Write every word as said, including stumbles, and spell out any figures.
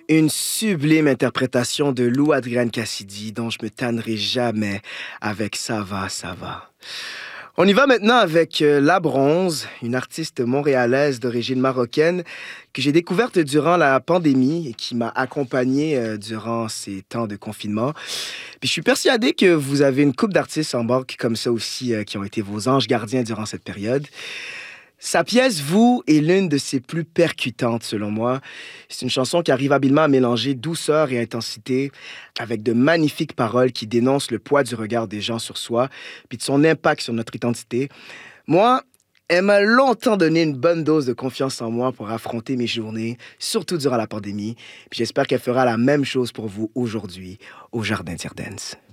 Une sublime interprétation de Lou Adrienne Cassidy dont je me tannerai jamais avec Ça va, ça va. On y va maintenant avec euh, La Bronze, une artiste montréalaise d'origine marocaine que j'ai découverte durant la pandémie et qui m'a accompagnée euh, durant ces temps de confinement. Puis je suis persuadé que vous avez une couple d'artistes en banque comme ça aussi euh, qui ont été vos anges gardiens durant cette période. Sa pièce, Vous, est l'une de ses plus percutantes, selon moi. C'est une chanson qui arrive habilement à mélanger douceur et intensité avec de magnifiques paroles qui dénoncent le poids du regard des gens sur soi puis de son impact sur notre identité. Moi, elle m'a longtemps donné une bonne dose de confiance en moi pour affronter mes journées, surtout durant la pandémie. Puis j'espère qu'elle fera la même chose pour vous aujourd'hui au Jardin d'Irdens.